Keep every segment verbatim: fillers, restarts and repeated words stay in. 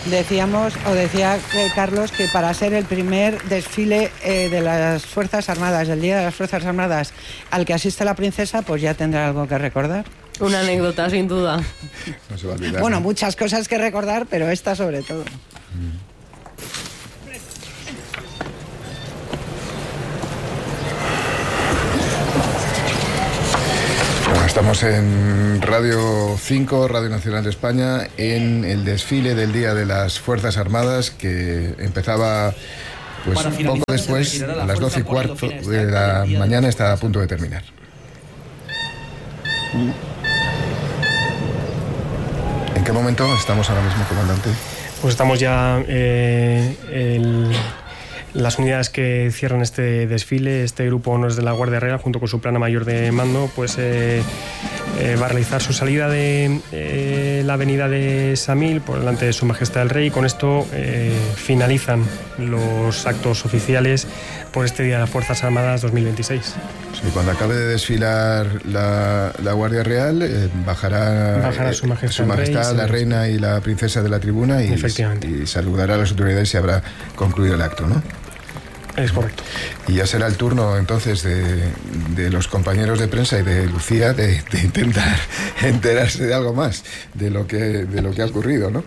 decíamos, o decía eh, Carlos, que para ser el primer desfile eh, de las Fuerzas Armadas, el Día de las Fuerzas Armadas, al que asiste la princesa, pues ya tendrá algo que recordar. Una anécdota, sin duda. No se va a olvidar. Bueno, muchas cosas que recordar, pero esta sobre todo. Mm. Bueno, estamos en Radio cinco, Radio Nacional de España, en el desfile del Día de las Fuerzas Armadas, que empezaba pues poco después, a las doce y cuarto de la mañana, está a punto de terminar. ¿En qué momento estamos ahora mismo, comandante? Pues estamos ya eh, el... las unidades que cierran este desfile. Este grupo Honores de la Guardia Real, junto con su plana mayor de mando, pues eh, eh, va a realizar su salida de eh, la avenida de Samil por delante de Su Majestad el Rey, y con esto eh, finalizan los actos oficiales por este Día de las Fuerzas Armadas dos mil veintiséis. Sí, cuando acabe de desfilar la, la Guardia Real, eh, bajará, bajará Su Majestad, su majestad Rey, la sí. Reina y la Princesa de la tribuna, y, y saludará a las autoridades y habrá concluido el acto, ¿no? Es correcto. Y ya será el turno entonces de, de los compañeros de prensa y de Lucía de, de intentar enterarse de algo más de lo que, de lo que ha ocurrido, ¿no?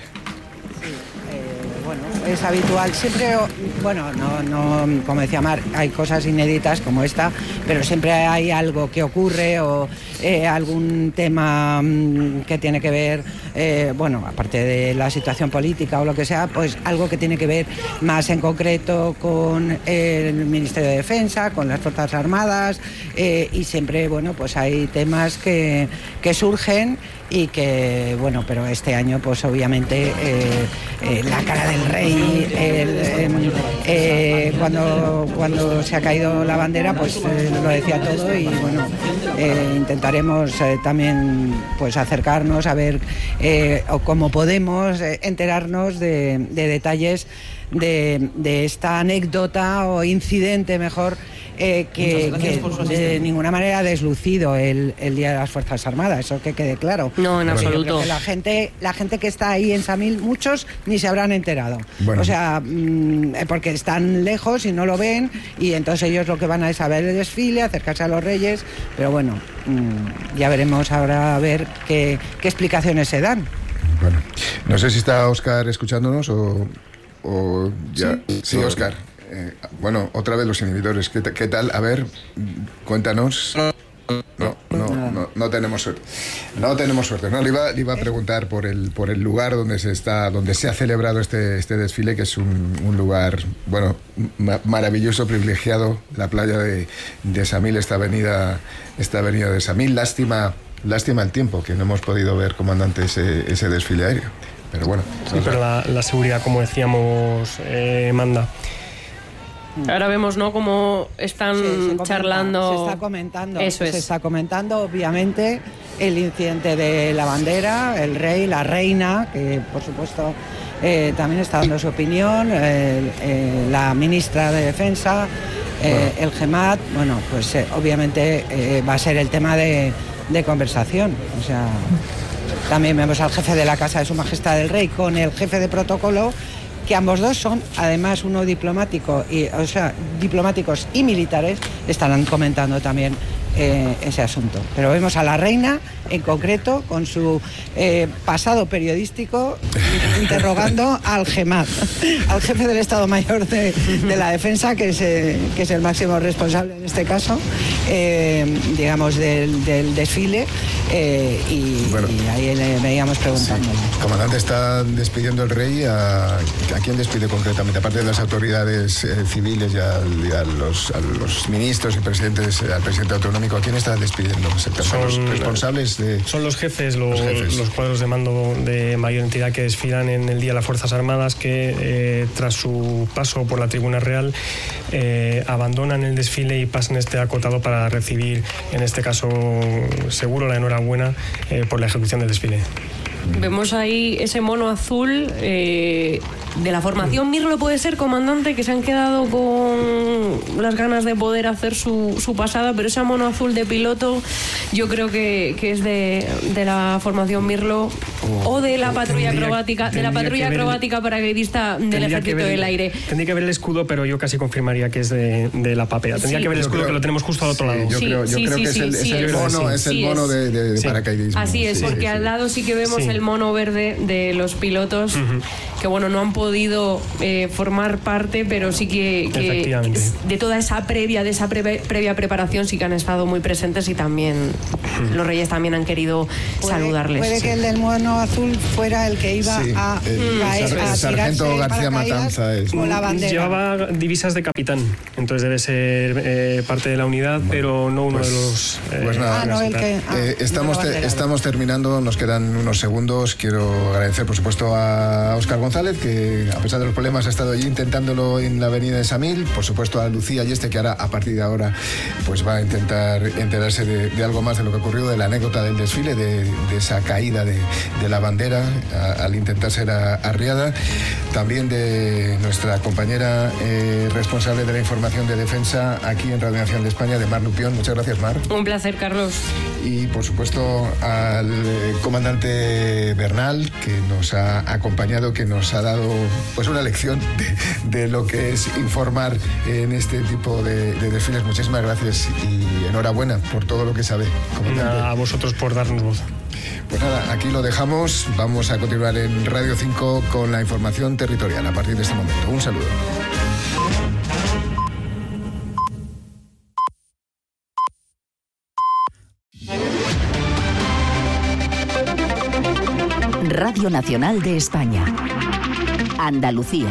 Es habitual, siempre, bueno, no, no, como decía Mar, hay cosas inéditas como esta, pero siempre hay algo que ocurre o eh, algún tema mmm, que tiene que ver, eh, bueno, aparte de la situación política o lo que sea, pues algo que tiene que ver más en concreto con el Ministerio de Defensa, con las Fuerzas Armadas, eh, y siempre, bueno, pues hay temas que, que surgen y que, bueno, pero este año pues obviamente eh, eh, la cara del rey, el, eh, eh, cuando, cuando se ha caído la bandera, pues eh, lo decía todo, y bueno, eh, intentaremos eh, también pues acercarnos a ver eh, o cómo podemos eh, enterarnos de, de detalles de, de esta anécdota o incidente mejor, Eh, que, que de ninguna manera ha deslucido el, el Día de las Fuerzas Armadas, eso que quede claro. No, en absoluto. La gente, la gente que está ahí en Samil, muchos ni se habrán enterado. Bueno. O sea, mmm, porque están lejos y no lo ven, y entonces ellos lo que van a es saber el desfile, acercarse a los reyes, pero bueno, mmm, ya veremos ahora a ver qué, qué explicaciones se dan. Bueno, no sé si está Óscar escuchándonos o, o ya. Sí, sí, Óscar. Eh, bueno, otra vez los inhibidores. ¿Qué, qué tal? A ver, cuéntanos. No, no, no, no tenemos suerte. No tenemos suerte. No, le iba, le iba a preguntar por el, por el lugar donde se está, donde se ha celebrado este, este desfile, que es un, un lugar, bueno, ma- maravilloso, privilegiado, la playa de, de Samil, esta avenida, esta avenida de Samil. Lástima, lástima el tiempo, que no hemos podido ver, comandante, ese, ese desfile aéreo. Pero bueno. Sí, pero la, la seguridad, como decíamos, eh, manda. Ahora vemos, ¿no?, cómo están sí, se comenta, charlando. Se está comentando. Eso es. Se está comentando, obviamente, el incidente de la bandera, el rey, la reina, que por supuesto eh, también está dando su opinión, el, eh, la ministra de Defensa, eh, bueno. el GEMAT. Bueno, pues eh, obviamente eh, va a ser el tema de, de conversación. O sea, también vemos al jefe de la Casa de Su Majestad el Rey con el jefe de protocolo, que ambos dos son, además, uno diplomático, y, o sea, diplomáticos y militares, estarán comentando también eh, ese asunto. Pero vemos a la reina, en concreto, con su eh, pasado periodístico, interrogando al GEMAT, al jefe del Estado Mayor de, de la Defensa, que es, eh, que es el máximo responsable en este caso, eh, digamos, del, del desfile, eh, y, bueno, y ahí le veíamos preguntándole. Sí. Comandante, está despidiendo el rey. ¿A, a quién despide concretamente? Aparte de las autoridades eh, civiles y, a, y a, los, a los ministros y presidentes, al presidente autonómico, ¿a quién está despidiendo? ¿Son los responsables de...? Son los jefes, lo, los jefes, los cuadros de mando de mayor entidad que desfilan en el Día de las Fuerzas Armadas, que eh, tras su paso por la Tribuna Real eh, abandonan el desfile y pasan este acotado para recibir, en este caso seguro, la enhorabuena eh, por la ejecución del desfile. Vemos ahí ese mono azul, eh, de la formación Mirlo puede ser, comandante, que se han quedado con las ganas de poder hacer su, su pasada, pero esa mono azul de piloto yo creo que, que es de, de la formación Mirlo oh, o de la patrulla tendría, acrobática de la patrulla acrobática paracaidista del Ejército del Aire. Tendría que ver el escudo, pero yo casi confirmaría que es de, de la papea. Tendría sí. que ver el escudo, creo, que lo tenemos justo al otro sí, lado. Yo sí, creo, yo sí, creo sí, que sí, es el, sí, es el sí, mono, sí, es el sí, mono es. de, de, de sí. paracaidismo. Así es, sí, porque sí, al sí. lado sí que vemos sí. el mono verde de los pilotos, uh-huh. que bueno, no han podido eh, formar parte, pero sí que, que de toda esa previa, de esa pre- previa preparación sí que han estado muy presentes y también uh-huh. los Reyes también han querido puede, saludarles. Puede que el del mono azul fuera el que iba sí, a, el, a, el, a, a sargento García Matanza es. Con la bandera. Llevaba divisas de capitán, entonces debe ser eh, parte de la unidad, bueno, pero no uno pues, de los... Eh, pues nada, ah, no, el que, ah, eh, estamos, te, estamos terminando, nos quedan unos segundos. Quiero agradecer, por supuesto, a Óscar González, que a pesar de los problemas ha estado allí intentándolo en la avenida de Samil. Por supuesto, a Lucía y este, que ahora, a partir de ahora, pues va a intentar enterarse de, de algo más de lo que ocurrió, de la anécdota del desfile, de, de esa caída de, de la bandera a, al intentar ser a, arriada. También de nuestra compañera eh, responsable de la información de defensa aquí en Radio Nacional de España, de Mar Lupión. Muchas gracias, Mar. Un placer, Carlos. Y por supuesto al eh, comandante Bernal, que nos ha acompañado, que nos ha dado pues una lección de, de lo que es informar en este tipo de, de desfiles. Muchísimas gracias y enhorabuena por todo lo que sabe, comandante. A vosotros por darnos voz. Pues nada, aquí lo dejamos. Vamos a continuar en Radio cinco con la información territorial a partir de este momento. Un saludo. Radio Nacional de España. Andalucía.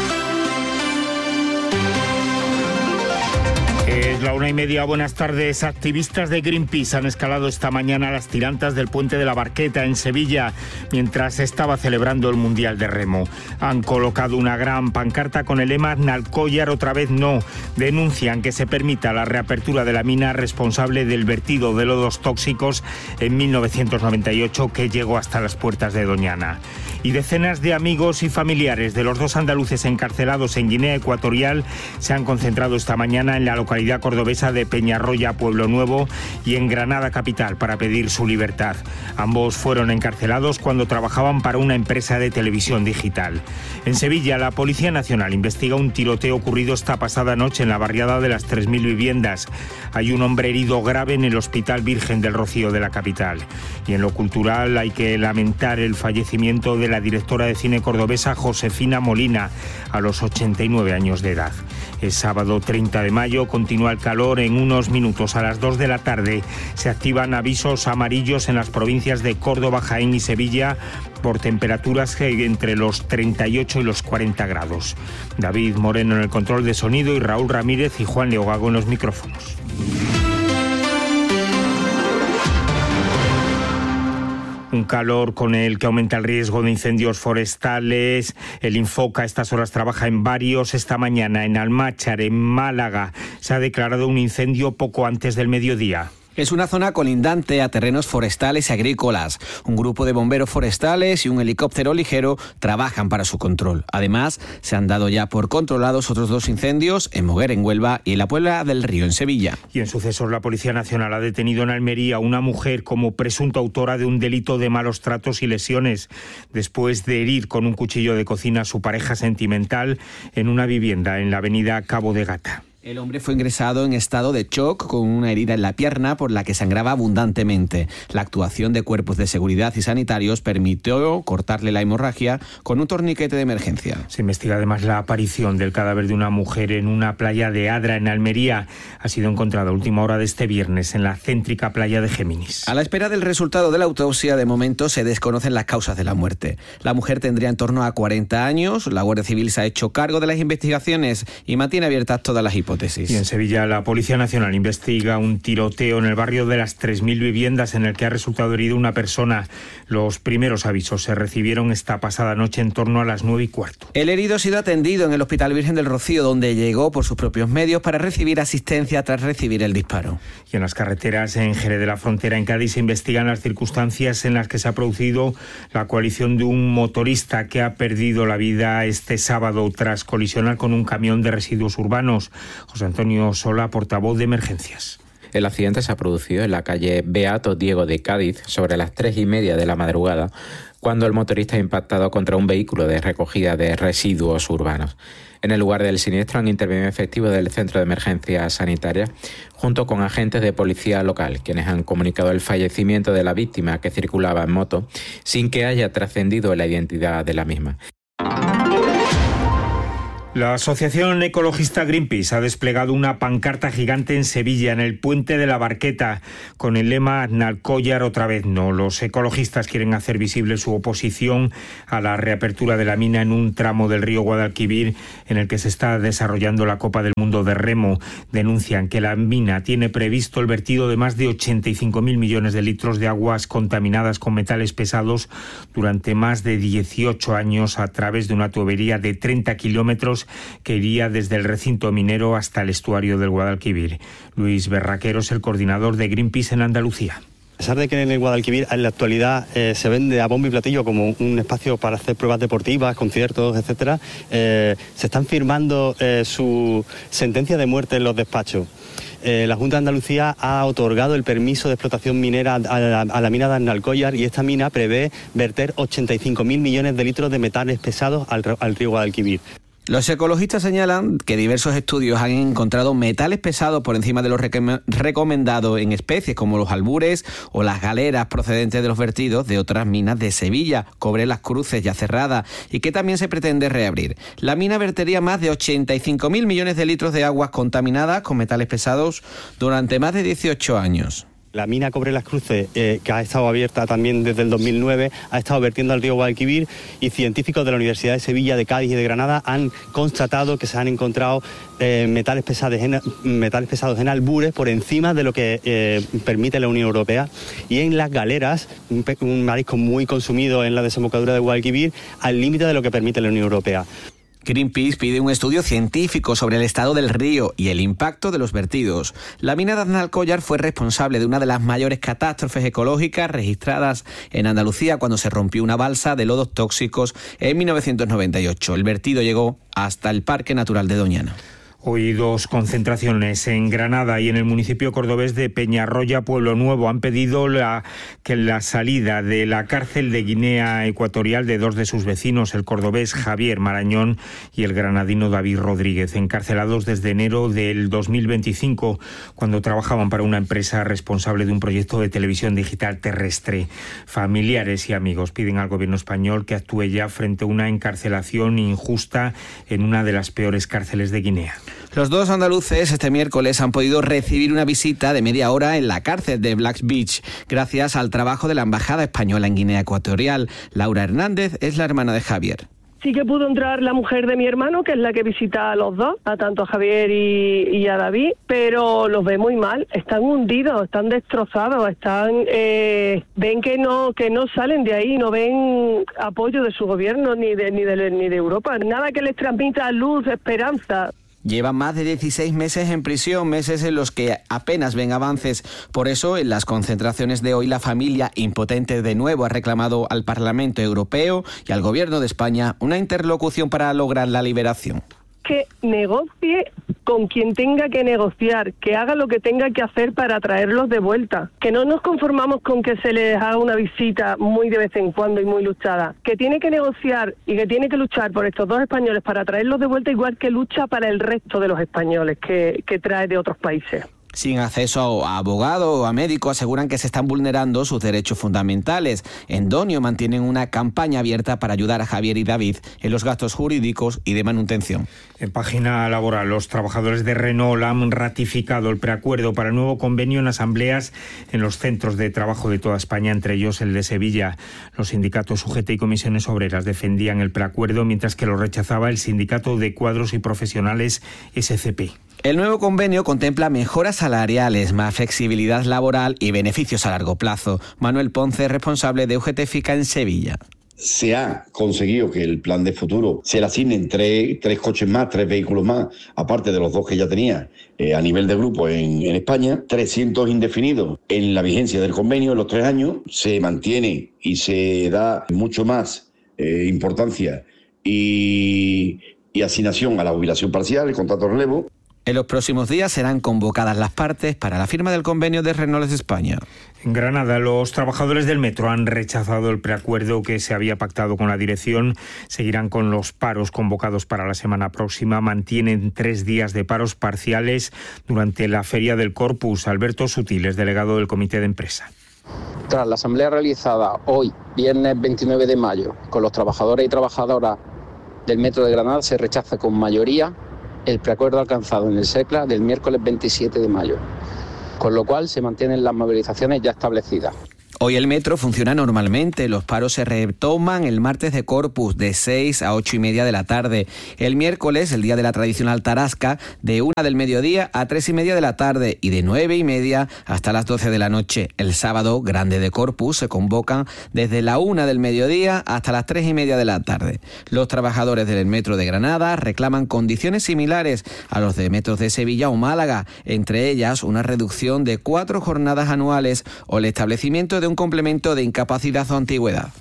Es la una y media. Buenas tardes. Activistas de Greenpeace han escalado esta mañana las tirantas del puente de la Barqueta en Sevilla mientras se estaba celebrando el Mundial de Remo. Han colocado una gran pancarta con el lema "Nalcollar otra vez no". Denuncian que se permita la reapertura de la mina responsable del vertido de lodos tóxicos en mil novecientos noventa y ocho que llegó hasta las puertas de Doñana. Y decenas de amigos y familiares de los dos andaluces encarcelados en Guinea Ecuatorial se han concentrado esta mañana en la localidad cordobesa de Peñarroya, Pueblo Nuevo, y en Granada capital para pedir su libertad. Ambos fueron encarcelados cuando trabajaban para una empresa de televisión digital. En Sevilla, la Policía Nacional investiga un tiroteo ocurrido esta pasada noche en la barriada de las tres mil viviendas. Hay un hombre herido grave en el Hospital Virgen del Rocío de la capital. Y en lo cultural hay que lamentar el fallecimiento de la directora de cine cordobesa Josefina Molina a los ochenta y nueve años de edad. Es sábado treinta de mayo, continúa el calor. En unos minutos, a las dos de la tarde, se activan avisos amarillos en las provincias de Córdoba, Jaén y Sevilla por temperaturas entre los treinta y ocho y los cuarenta grados. David Moreno en el control de sonido y Raúl Ramírez y Juan Leogago en los micrófonos. Un calor con el que aumenta el riesgo de incendios forestales. El Infoca a estas horas trabaja en varios. Esta mañana en Almáchar, en Málaga, se ha declarado un incendio poco antes del mediodía. Es una zona colindante a terrenos forestales y agrícolas. Un grupo de bomberos forestales y un helicóptero ligero trabajan para su control. Además, se han dado ya por controlados otros dos incendios en Moguer, en Huelva, y en la Puebla del Río, en Sevilla. Y en sucesos, la Policía Nacional ha detenido en Almería a una mujer como presunta autora de un delito de malos tratos y lesiones, después de herir con un cuchillo de cocina a su pareja sentimental en una vivienda en la avenida Cabo de Gata. El hombre fue ingresado en estado de shock con una herida en la pierna por la que sangraba abundantemente. La actuación de cuerpos de seguridad y sanitarios permitió cortarle la hemorragia con un torniquete de emergencia. Se investiga además la aparición del cadáver de una mujer en una playa de Adra, en Almería. Ha sido encontrada a última hora de este viernes en la céntrica playa de Géminis. A la espera del resultado de la autopsia, de momento se desconocen las causas de la muerte. La mujer tendría en torno a cuarenta años. La Guardia Civil se ha hecho cargo de las investigaciones y mantiene abiertas todas las hipótesis. hipótesis. Y en Sevilla la Policía Nacional investiga un tiroteo en el barrio de las tres mil viviendas en el que ha resultado herido una persona. Los primeros avisos se recibieron esta pasada noche en torno a las nueve y cuarto. El herido ha sido atendido en el Hospital Virgen del Rocío, donde llegó por sus propios medios para recibir asistencia tras recibir el disparo. Y en las carreteras en Jerez de la Frontera, en Cádiz, se investigan las circunstancias en las que se ha producido la coalición de un motorista que ha perdido la vida este sábado tras colisionar con un camión de residuos urbanos. José Antonio Sola, portavoz de Emergencias. El accidente se ha producido en la calle Beato Diego de Cádiz sobre las tres y media de la madrugada, cuando el motorista ha impactado contra un vehículo de recogida de residuos urbanos. En el lugar del siniestro han intervenido efectivos del Centro de Emergencias Sanitarias junto con agentes de policía local, quienes han comunicado el fallecimiento de la víctima, que circulaba en moto, sin que haya trascendido la identidad de la misma. La asociación ecologista Greenpeace ha desplegado una pancarta gigante en Sevilla, en el puente de la Barqueta, con el lema Aznalcóllar otra vez no. Los ecologistas quieren hacer visible su oposición a la reapertura de la mina en un tramo del río Guadalquivir en el que se está desarrollando la Copa del Mundo de Remo. Denuncian que la mina tiene previsto el vertido de más de ochenta y cinco mil millones de litros de aguas contaminadas con metales pesados durante más de dieciocho años a través de una tubería de treinta kilómetros que iría desde el recinto minero hasta el estuario del Guadalquivir. Luis Berraquero es el coordinador de Greenpeace en Andalucía. A pesar de que en el Guadalquivir en la actualidad eh, se vende a bombo y platillo como un espacio para hacer pruebas deportivas, conciertos, etcétera, eh, se están firmando eh, su sentencia de muerte en los despachos. Eh, la Junta de Andalucía ha otorgado el permiso de explotación minera a la, a la mina de Aznalcóllar, y esta mina prevé verter ochenta y cinco mil millones de litros de metales pesados al, al río Guadalquivir. Los ecologistas señalan que diversos estudios han encontrado metales pesados por encima de los recomendados en especies como los albures o las galeras procedentes de los vertidos de otras minas de Sevilla, Cobre Las Cruces, ya cerrada, y que también se pretende reabrir. La mina vertería más de ochenta y cinco mil millones de litros de aguas contaminadas con metales pesados durante más de dieciocho años. La mina Cobre Las Cruces, eh, que ha estado abierta también desde el dos mil nueve, ha estado vertiendo al río Guadalquivir, y científicos de la Universidad de Sevilla, de Cádiz y de Granada han constatado que se han encontrado eh, metales, pesados en, metales pesados en albures por encima de lo que eh, permite la Unión Europea, y en las galeras, un, un marisco muy consumido en la desembocadura de Guadalquivir, al límite de lo que permite la Unión Europea. Greenpeace pide un estudio científico sobre el estado del río y el impacto de los vertidos. La mina de Aznalcóllar fue responsable de una de las mayores catástrofes ecológicas registradas en Andalucía cuando se rompió una balsa de lodos tóxicos en mil novecientos noventa y ocho. El vertido llegó hasta el Parque Natural de Doñana. Hoy dos concentraciones en Granada y en el municipio cordobés de Peñarroya, Pueblo Nuevo. Han pedido la, que la salida de la cárcel de Guinea Ecuatorial de dos de sus vecinos, el cordobés Javier Marañón y el granadino David Rodríguez, encarcelados desde enero del dos mil veinticinco, cuando trabajaban para una empresa responsable de un proyecto de televisión digital terrestre. Familiares y amigos piden al gobierno español que actúe ya frente a una encarcelación injusta en una de las peores cárceles de Guinea. Los dos andaluces este miércoles han podido recibir una visita de media hora en la cárcel de Black Beach, gracias al trabajo de la Embajada Española en Guinea Ecuatorial. Laura Hernández es la hermana de Javier. Sí que pudo entrar la mujer de mi hermano, que es la que visita a los dos, a tanto a Javier y, y a David, pero los ve muy mal, están hundidos, están destrozados, están eh, ven que no que no salen de ahí, no ven apoyo de su gobierno ni de ni de ni de Europa, nada que les transmita luz, esperanza. Llevan más de dieciséis meses en prisión, meses en los que apenas ven avances. Por eso, en las concentraciones de hoy, la familia, impotente de nuevo, ha reclamado al Parlamento Europeo y al Gobierno de España una interlocución para lograr la liberación. Que negocie con quien tenga que negociar, que haga lo que tenga que hacer para traerlos de vuelta, que no nos conformamos con que se les haga una visita muy de vez en cuando y muy luchada, que tiene que negociar y que tiene que luchar por estos dos españoles para traerlos de vuelta, igual que lucha para el resto de los españoles que, que trae de otros países. Sin acceso a abogado o a médico, aseguran que se están vulnerando sus derechos fundamentales. En Donio mantienen una campaña abierta para ayudar a Javier y David en los gastos jurídicos y de manutención. En página laboral, los trabajadores de Renault han ratificado el preacuerdo para el nuevo convenio en asambleas en los centros de trabajo de toda España, entre ellos el de Sevilla. Los sindicatos U G T y comisiones obreras defendían el preacuerdo, mientras que lo rechazaba el sindicato de cuadros y profesionales S C P. El nuevo convenio contempla mejoras salariales, más flexibilidad laboral y beneficios a largo plazo. Manuel Ponce, responsable de U G T FICA en Sevilla. Se ha conseguido que el plan de futuro se le asignen tres, tres coches más, tres vehículos más, aparte de los dos que ya tenía eh, a nivel de grupo en, en España, trescientos indefinidos en la vigencia del convenio en los tres años, se mantiene y se da mucho más eh, importancia y, y asignación a la jubilación parcial, el contrato de relevo. En los próximos días serán convocadas las partes para la firma del convenio de Renault España. En Granada, los trabajadores del metro han rechazado el preacuerdo que se había pactado con la dirección. Seguirán con los paros convocados para la semana próxima. Mantienen tres días de paros parciales durante la Feria del Corpus. Alberto Sutiles, delegado del Comité de Empresa. Tras la asamblea realizada hoy, viernes veintinueve de mayo, con los trabajadores y trabajadoras del metro de Granada, se rechaza con mayoría el preacuerdo alcanzado en el SECLA del miércoles veintisiete de mayo, con lo cual se mantienen las movilizaciones ya establecidas. Hoy el metro funciona normalmente. Los paros se retoman el martes de Corpus de seis a ocho y media de la tarde. El miércoles, el día de la tradicional tarasca, de una del mediodía a tres y media de la tarde y de nueve y media hasta las doce de la noche. El sábado, grande de Corpus, se convocan desde la una del mediodía hasta las tres y media de la tarde. Los trabajadores del metro de Granada reclaman condiciones similares a los de metros de Sevilla o Málaga, entre ellas una reducción de cuatro jornadas anuales o el establecimiento de un complemento de incapacidad o antigüedad.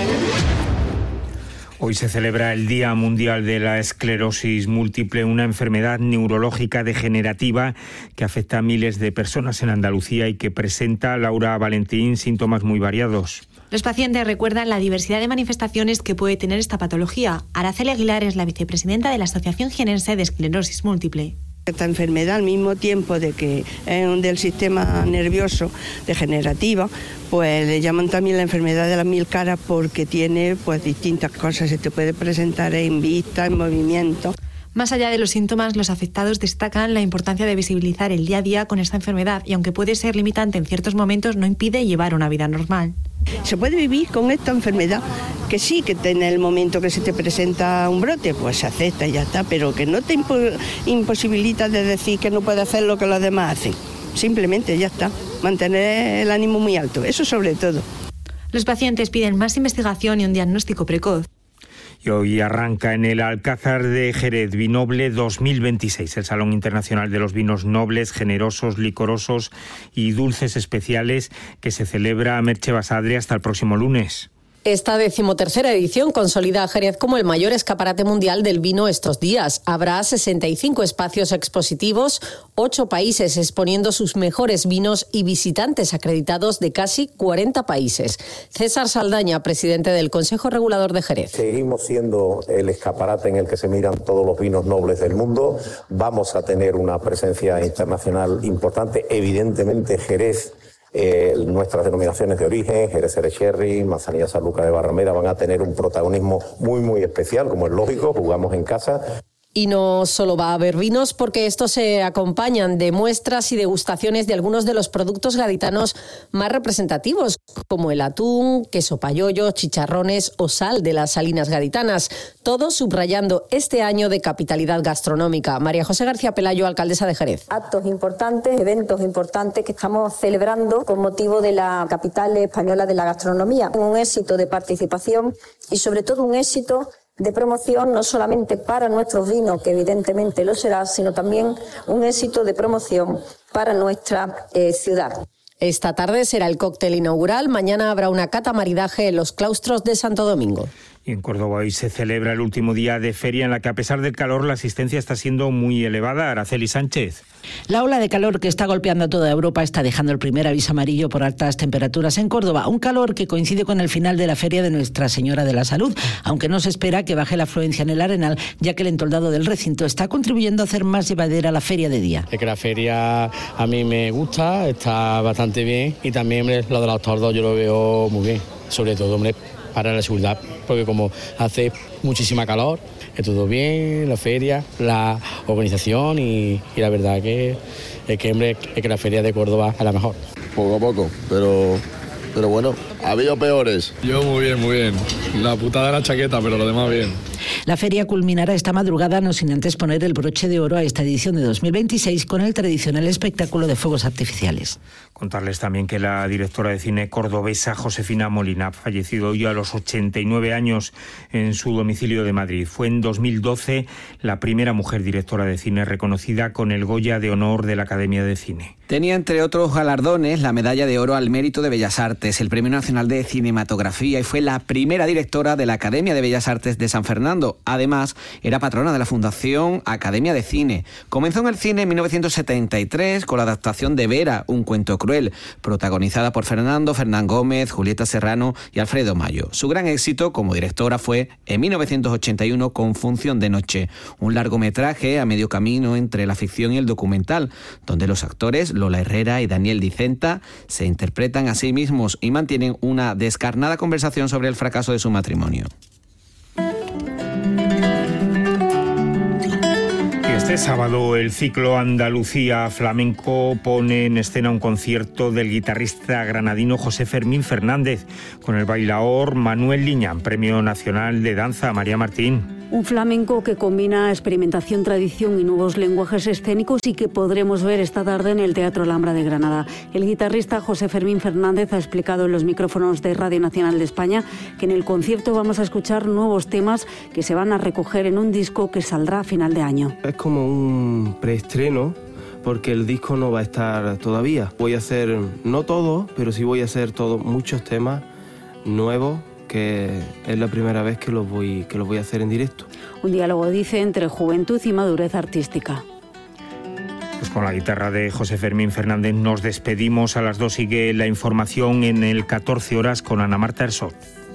Hoy se celebra el Día Mundial de la Esclerosis Múltiple, una enfermedad neurológica degenerativa que afecta a miles de personas en Andalucía y que presenta, Laura Valentín, síntomas muy variados. Los pacientes recuerdan la diversidad de manifestaciones que puede tener esta patología. Araceli Aguilar es la vicepresidenta de la Asociación Jienense de Esclerosis Múltiple. Esta enfermedad, al mismo tiempo de que es del sistema nervioso degenerativa, pues le llaman también la enfermedad de las mil caras porque tiene pues distintas cosas, se te puede presentar en vista, en movimiento. Más allá de los síntomas, los afectados destacan la importancia de visibilizar el día a día con esta enfermedad y aunque puede ser limitante en ciertos momentos, no impide llevar una vida normal. Se puede vivir con esta enfermedad, que sí, que en el momento que se te presenta un brote, pues se acepta y ya está, pero que no te impo- imposibilita de decir que no puedes hacer lo que los demás hacen. Simplemente ya está, mantener el ánimo muy alto, eso sobre todo. Los pacientes piden más investigación y un diagnóstico precoz. Y hoy arranca en el Alcázar de Jerez Vinoble dos mil veintiséis, el Salón Internacional de los Vinos Nobles, Generosos, Licorosos y Dulces Especiales, que se celebra a Merche Basadre hasta el próximo lunes. Esta decimotercera edición consolida a Jerez como el mayor escaparate mundial del vino estos días. Habrá sesenta y cinco espacios expositivos, ocho países exponiendo sus mejores vinos y visitantes acreditados de casi cuarenta países. César Saldaña, presidente del Consejo Regulador de Jerez. Seguimos siendo el escaparate en el que se miran todos los vinos nobles del mundo. Vamos a tener una presencia internacional importante. Evidentemente, Jerez, Eh, nuestras denominaciones de origen, Jerez Sherry, Manzanilla Sanlúcar de Barrameda, van a tener un protagonismo muy, muy especial, como es lógico, jugamos en casa. Y no solo va a haber vinos, porque estos se acompañan de muestras y degustaciones de algunos de los productos gaditanos más representativos, como el atún, queso payollo, chicharrones o sal de las salinas gaditanas, todo subrayando este año de capitalidad gastronómica. María José García Pelayo, alcaldesa de Jerez. Actos importantes, eventos importantes que estamos celebrando con motivo de la capital española de la gastronomía. Un éxito de participación y sobre todo un éxito de promoción, no solamente para nuestros vinos, que evidentemente lo será, sino también un éxito de promoción para nuestra eh, ciudad. Esta tarde será el cóctel inaugural, mañana habrá una cata maridaje en los claustros de Santo Domingo. Y en Córdoba hoy se celebra el último día de feria en la que, a pesar del calor, la asistencia está siendo muy elevada. Araceli Sánchez. La ola de calor que está golpeando a toda Europa está dejando el primer aviso amarillo por altas temperaturas en Córdoba. Un calor que coincide con el final de la feria de Nuestra Señora de la Salud, aunque no se espera que baje la afluencia en el Arenal, ya que el entoldado del recinto está contribuyendo a hacer más llevadera la feria de día. Es que la feria a mí me gusta, está bastante bien y también hombre, lo de los tordos yo lo veo muy bien, sobre todo hombre, para la seguridad, porque como hace muchísima calor, es todo bien, la feria, la organización y, y la verdad que es que, hombre, es que la feria de Córdoba es la mejor. Poco a poco, pero, pero bueno, ¿Ha habido peores? Yo muy bien, muy bien. La putada de la chaqueta, pero lo demás bien. La feria culminará esta madrugada, no sin antes poner el broche de oro a esta edición de dos mil veintiséis con el tradicional espectáculo de fuegos artificiales. Contarles también que la directora de cine cordobesa Josefina Molina ha fallecido hoy a los ochenta y nueve años en su domicilio de Madrid. Fue en dos mil doce la primera mujer directora de cine reconocida con el Goya de Honor de la Academia de Cine. Tenía, entre otros galardones, la Medalla de Oro al Mérito de Bellas Artes, el Premio Nacional de Cinematografía, y fue la primera directora de la Academia de Bellas Artes de San Fernando. Además, era patrona de la Fundación Academia de Cine. Comenzó en el cine en mil novecientos setenta y tres con la adaptación de Vera, un cuento cruel, protagonizada por Fernando, Fernán Gómez, Julieta Serrano y Alfredo Mayo. Su gran éxito como directora fue en mil novecientos ochenta y uno con Función de Noche, un largometraje a medio camino entre la ficción y el documental, donde los actores Lola Herrera y Daniel Dicenta se interpretan a sí mismos y mantienen una descarnada conversación sobre el fracaso de su matrimonio. Este sábado el ciclo Andalucía Flamenco pone en escena un concierto del guitarrista granadino José Fermín Fernández con el bailaor Manuel Liñán, Premio Nacional de Danza. María Martín. Un flamenco que combina experimentación, tradición y nuevos lenguajes escénicos y que podremos ver esta tarde en el Teatro Alhambra de Granada. El guitarrista José Fermín Fernández ha explicado en los micrófonos de Radio Nacional de España que en el concierto vamos a escuchar nuevos temas que se van a recoger en un disco que saldrá a final de año. Es como un preestreno, porque el disco no va a estar todavía. Voy a hacer, no todo, pero sí voy a hacer todo, muchos temas nuevos, que es la primera vez que los voy, que los voy a hacer en directo. Un diálogo, dice, entre juventud y madurez artística. Pues con la guitarra de José Fermín Fernández nos despedimos. A las dos sigue la información en el catorce horas con Ana Marta Herzog.